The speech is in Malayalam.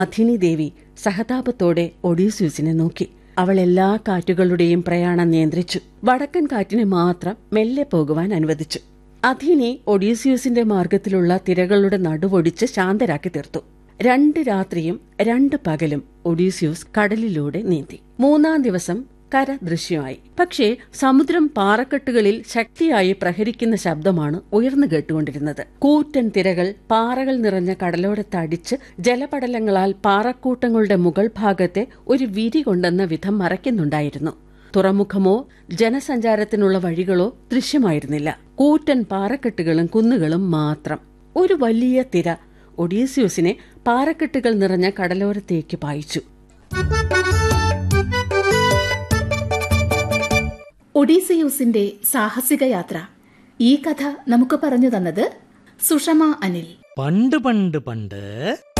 അഥിനി ദേവി സഹതാപത്തോടെ ഒഡീസ്യൂസിനെ നോക്കി. അവൾ എല്ലാ കാറ്റുകളുടെയും പ്രയാണം നിയന്ത്രിച്ചു. വടക്കൻ കാറ്റിനെ മാത്രം മെല്ലെ പോകുവാൻ അനുവദിച്ചു. അഥിനി ഒഡീസ്യൂസിന്റെ മാർഗത്തിലുള്ള തിരകളുടെ നടുവൊടിച്ച് ശാന്തരാക്കി തീർത്തു. 2 രാത്രിയും 2 പകലും ഒഡീസ്യൂസ് കടലിലൂടെ നീന്തി. 3-ാം ദിവസം കര ദൃശ്യമായി. പക്ഷേ സമുദ്രം പാറക്കെട്ടുകളിൽ ശക്തിയായി പ്രഹരിക്കുന്ന ശബ്ദമാണ് ഉയർന്നു കേട്ടുകൊണ്ടിരുന്നത്. കൂറ്റൻ തിരകൾ പാറകൾ നിറഞ്ഞ കടലോരത്തടിച്ച് ജലപടലങ്ങളാൽ പാറക്കൂട്ടങ്ങളുടെ മുകൾ ഭാഗത്തെ ഒരു വിരി കൊണ്ടെന്ന വിധം മറയ്ക്കുന്നുണ്ടായിരുന്നു. തുറമുഖമോ ജനസഞ്ചാരത്തിനുള്ള വഴികളോ ദൃശ്യമായിരുന്നില്ല. കൂറ്റൻ പാറക്കെട്ടുകളും കുന്നുകളും മാത്രം. ഒരു വലിയ തിര ഒഡീസ്യൂസിനെ പാറക്കെട്ടുകൾ നിറഞ്ഞ കടലോരത്തേക്ക് പായിച്ചു. ഒഡീസിയൂസിന്റെ സാഹസിക യാത്ര. ഈ കഥ നമുക്ക് പറഞ്ഞു തന്നത് സുഷമ അനിൽ. പണ്ട്